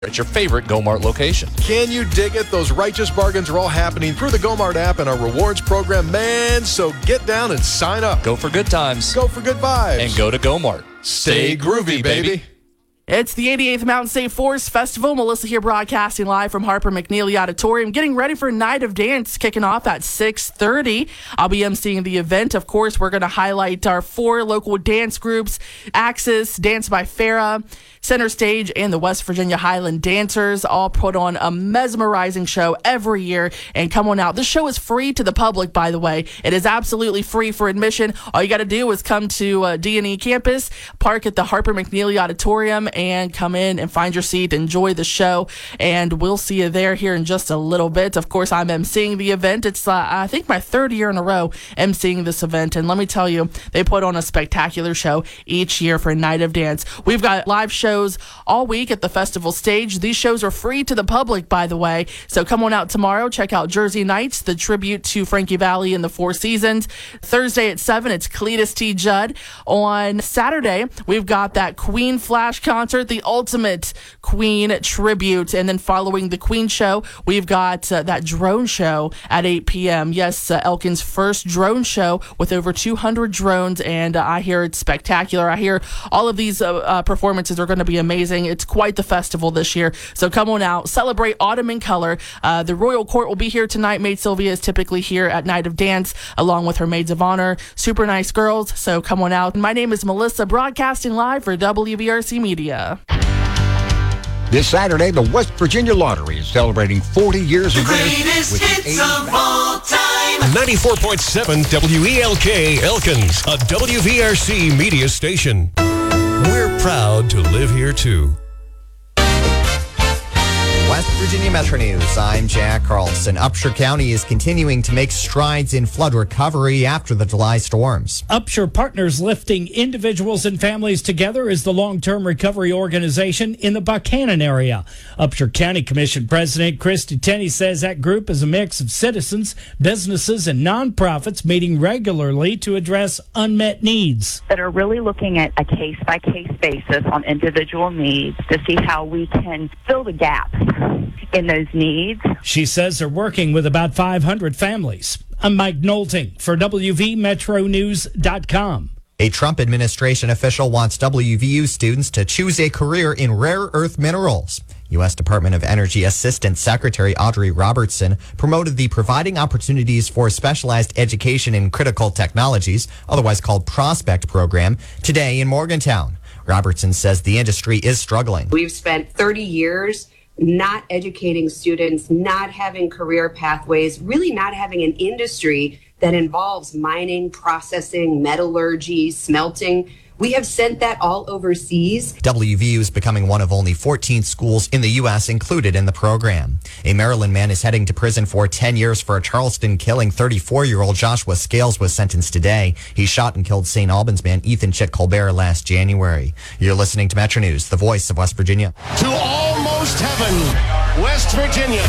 at your favorite Go-Mart location. Can you dig it? Those righteous bargains are all happening through the Go-Mart app and our rewards program, man. So get down and sign up. Go for good times. Go for good vibes. And go to Go-Mart. Stay groovy, baby. It's the 88th Mountain State Forest Festival. Melissa here broadcasting live from Harper McNeely Auditorium, getting ready for Night of Dance kicking off at 6:30. I'll be emceeing the event. Of course, we're going to highlight our 4 local dance groups: Axis, Dance by Farah, Center Stage, and the West Virginia Highland Dancers, all put on a mesmerizing show every year. And come on out. This show is free to the public, by the way. It is absolutely free for admission. All you got to do is come to D&E campus, park at the Harper McNeely Auditorium, and come in and find your seat. Enjoy the show, and we'll see you there here in just a little bit. Of course, I'm emceeing the event. It's, I think, my 3rd year in a row emceeing this event, and let me tell you, they put on a spectacular show each year for Night of Dance. We've got live shows all week at the festival stage. These shows are free to the public, by the way, so come on out tomorrow. Check out Jersey Nights, the tribute to Frankie Valli and the Four Seasons. Thursday at 7, it's Cletus T. Judd. On Saturday, we've got that Queen Flash concert, the ultimate Queen tribute. And then following the Queen show, we've got that drone show at 8 p.m. Yes, Elkin's first drone show with over 200 drones, and I hear it's spectacular. I hear all of these performances are going to be amazing. It's quite the festival this year, so come on out, celebrate autumn in color. The Royal Court will be here tonight. Maid Sylvia is typically here at Night of Dance along with her maids of honor. Super nice girls, so come on out. My name is Melissa, broadcasting live for WVRC Media. This Saturday, the West Virginia Lottery is celebrating 40 years of greatest hits of all time. 94.7 WELK Elkins, a WVRC media station. We're proud to live here, too. West Virginia Metro News, I'm Jack Carlson. Upshur County is continuing to make strides in flood recovery after the July storms. Upshur partners lifting individuals and families together as the long-term recovery organization in the Buchanan area. Upshur County Commission President Christy Tenney says that group is a mix of citizens, businesses, and nonprofits meeting regularly to address unmet needs. That are really looking at a case-by-case basis on individual needs to see how we can fill the gaps in those needs. She says they're working with about 500 families. I'm Mike Knowlting for WVMetroNews.com. A Trump administration official wants WVU students to choose a career in rare earth minerals. U.S. Department of Energy Assistant Secretary Audrey Robertson promoted the Providing Opportunities for Specialized Education in Critical Technologies, otherwise called Prospect program, today in Morgantown. Robertson says the industry is struggling. We've spent 30 years not educating students, not having career pathways, really not having an industry that involves mining, processing, metallurgy, smelting. We have sent that all overseas. WVU is becoming one of only 14 schools in the U.S. included in the program. A Maryland man is heading to prison for 10 years for a Charleston killing. 34-year-old Joshua Scales was sentenced today. He shot and killed St. Albans man Ethan Chitt Colbert last January. You're listening to Metro News, the voice of West Virginia. To almost heaven, West Virginia.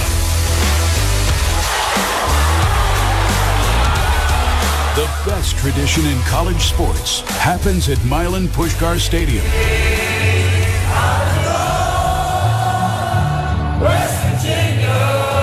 The best tradition in college sports happens at Milan Puskar Stadium. West Virginia.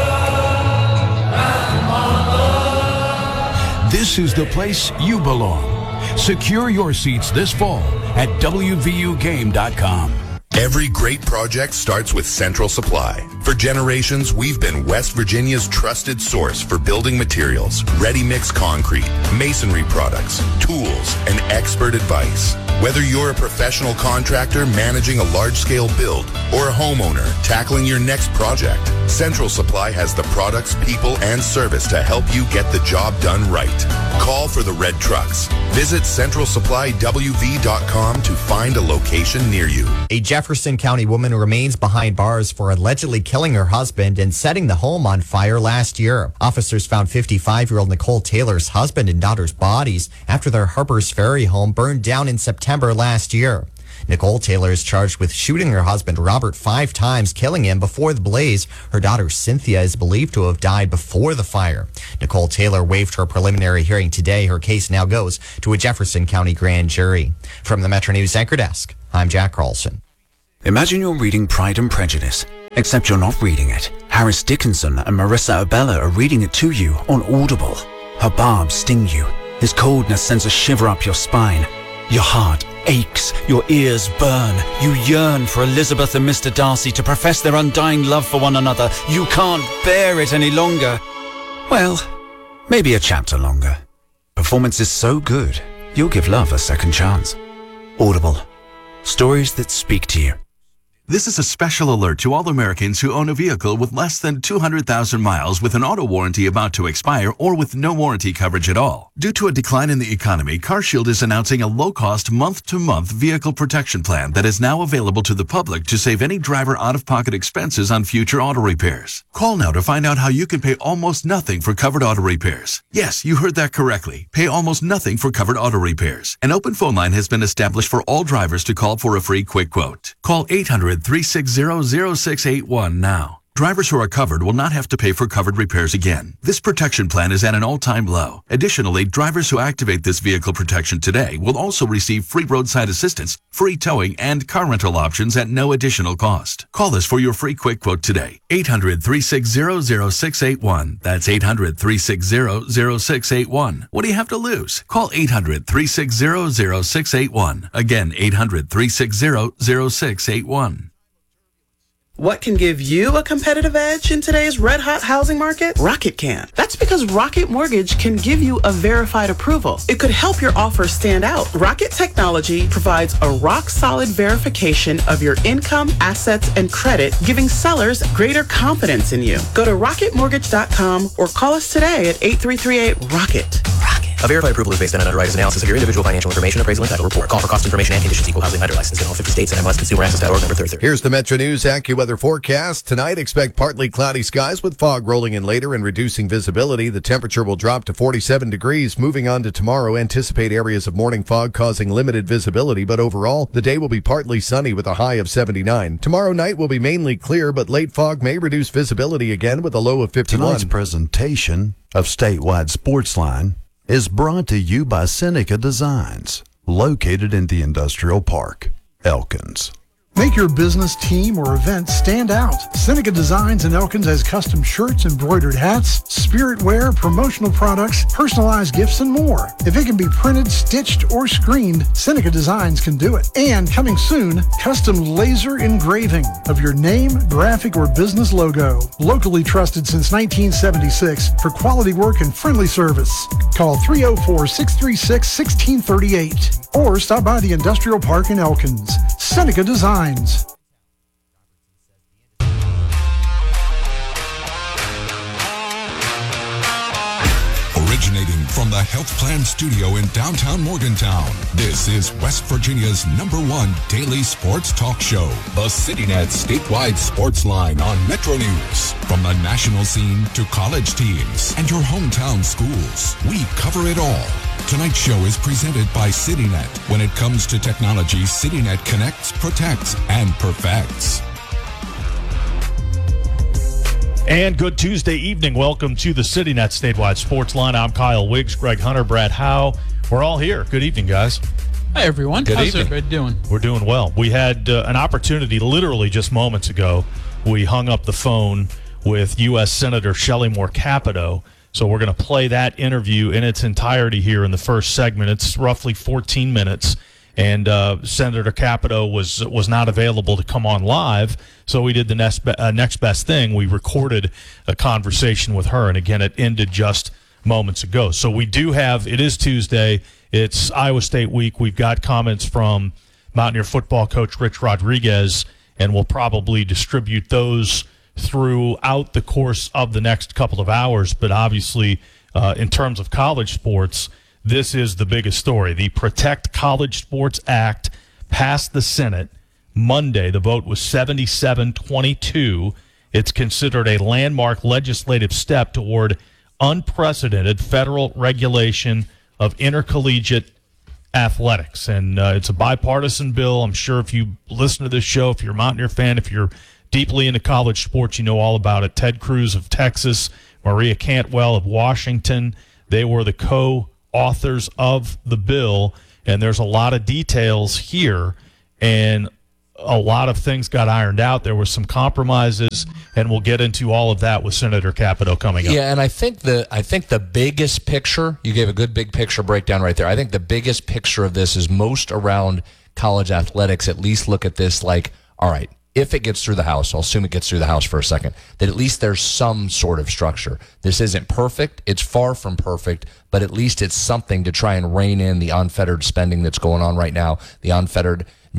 This is the place you belong. Secure your seats this fall at WVUGame.com. Every great project starts with Central Supply. For generations, we've been West Virginia's trusted source for building materials, ready-mix concrete, masonry products, tools, and expert advice. Whether you're a professional contractor managing a large-scale build or a homeowner tackling your next project, Central Supply has the products, people, and service to help you get the job done right. Call for the red trucks. Visit CentralSupplyWV.com to find a location near you. A Jefferson County woman remains behind bars for allegedly killing her husband and setting the home on fire last year. Officers found 55-year-old Nicole Taylor's husband and daughter's bodies after their Harpers Ferry home burned down in September last year. Nicole Taylor is charged with shooting her husband Robert 5 times, killing him before the blaze. Her daughter Cynthia is believed to have died before the fire. Nicole Taylor waived her preliminary hearing today. Her case now goes to a Jefferson County grand jury. From the Metro News Anchor Desk, I'm Jack Carlson. Imagine you're reading Pride and Prejudice. Except you're not reading it. Harris Dickinson and Marissa Abella are reading it to you on Audible. Her barbs sting you. His coldness sends a shiver up your spine. Your heart aches, your ears burn. You yearn for Elizabeth and Mr. Darcy to profess their undying love for one another. You can't bear it any longer. Well, maybe a chapter longer. Performance is so good, you'll give love a second chance. Audible. Stories that speak to you. This is a special alert to all Americans who own a vehicle with less than 200,000 miles with an auto warranty about to expire or with no warranty coverage at all. Due to a decline in the economy, CarShield is announcing a low-cost month-to-month vehicle protection plan that is now available to the public to save any driver out-of-pocket expenses on future auto repairs. Call now to find out how you can pay almost nothing for covered auto repairs. Yes, you heard that correctly. Pay almost nothing for covered auto repairs. An open phone line has been established for all drivers to call for a free quick quote. Call 800-360-0681 now. Drivers who are covered will not have to pay for covered repairs again. This protection plan is at an all-time low. Additionally, drivers who activate this vehicle protection today will also receive free roadside assistance, free towing, and car rental options at no additional cost. Call us for your free quick quote today. 800-360-0681. That's 800-360-0681. What do you have to lose? Call 800-360-0681. Again, 800-360-0681. What can give you a competitive edge in today's red-hot housing market? Rocket can. That's because Rocket Mortgage can give you a verified approval. It could help your offer stand out. Rocket Technology provides a rock-solid verification of your income, assets, and credit, giving sellers greater confidence in you. Go to rocketmortgage.com or call us today at 8338-ROCKET. A verified approval is based on an underwriter's analysis of your individual financial information, appraisal, and title report. Call for cost information and conditions. Equal housing lender license in all 50 states and MLSConsumerAccess.org number 33. Here's the Metro News AccuWeather forecast. Tonight, expect partly cloudy skies with fog rolling in later and reducing visibility. The temperature will drop to 47 degrees. Moving on to tomorrow, anticipate areas of morning fog causing limited visibility, but overall, the day will be partly sunny with a high of 79. Tomorrow night will be mainly clear, but late fog may reduce visibility again with a low of 51. Tonight's presentation of Statewide Sportsline is brought to you by Seneca Designs, located in the Industrial Park, Elkins. Make your business, team, or event stand out. Seneca Designs in Elkins has custom shirts, embroidered hats, spirit wear, promotional products, personalized gifts, and more. If it can be printed, stitched, or screened, Seneca Designs can do it. And coming soon, custom laser engraving of your name, graphic, or business logo. Locally trusted since 1976 for quality work and friendly service. Call 304-636-1638 or stop by the Industrial Park in Elkins. Seneca Designs. Originating from the Health Plan Studio in downtown Morgantown, this is West Virginia's #1 daily sports talk show, the CityNet Statewide Sports Line on Metro News. From the national scene to college teams and your hometown schools, we cover it all. Tonight's show is presented by CityNet. When it comes to technology, CityNet connects, protects, and perfects. And good Tuesday evening. Welcome to the CityNet Statewide Sports Line. I'm Kyle Wiggs, Greg Hunter, Brad Howe. We're all here. Good evening, guys. Hi, everyone. Good How's evening. everybody doing? We're doing well. We had an opportunity literally just moments ago. We hung up the phone with U.S. Senator Shelley Moore Capito. So we're going to play that interview in its entirety here in the first segment. It's roughly 14 minutes. And Senator Capito was not available to come on live, so we did the next best thing. We recorded a conversation with her, and again, it ended just moments ago. So we do have, it is Tuesday, it's Iowa State week. We've got comments from Mountaineer football coach Rich Rodriguez, and we'll probably distribute those throughout the course of the next couple of hours. But obviously, in terms of college sports, this is the biggest story. The Protect College Sports Act passed the Senate Monday. The vote was 77-22. It's considered a landmark legislative step toward unprecedented federal regulation of intercollegiate athletics. And it's a bipartisan bill. I'm sure if you listen to this show, if you're a Mountaineer fan, if you're deeply into college sports, you know all about it. Ted Cruz of Texas, Maria Cantwell of Washington, they were the co-authors of the bill, and there's a lot of details here. And a lot of things got ironed out. There were some compromises, and we'll get into all of that with Senator Capito coming up. Yeah, and I think the biggest picture, you gave a good big picture breakdown right there. I think the biggest picture of this is most around college athletics. At least look at this like, all right, if it gets through the House, I'll assume it gets through the House for a second, that at least there's some sort of structure. This isn't perfect. It's far from perfect, but at least it's something to try and rein in the unfettered spending that's going on right now, the unfettered